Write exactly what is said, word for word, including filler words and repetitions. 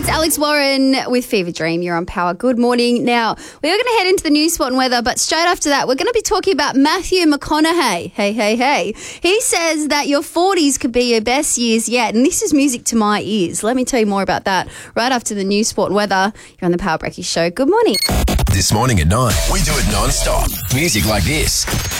It's Alex Warren with Fever Dream. You're on Power. Good morning. Now, we're going to head into the news, sport and weather, but straight after that, we're going to be talking about Matthew McConaughey. Hey, hey, hey. He says that your forties could be your best years yet, and this is music to my ears. Let me tell you more about that right after the news, sport and weather. You're on the Power Breaky Show. Good morning. This morning at nine, we do it non-stop. Music like this.